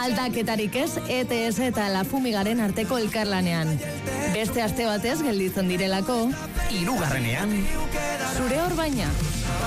Aldaketarik ez, ETS eta La Fumigaren arteko elkarlanean. Beste aste batez gelditzen direlako, 3. zure orbaina.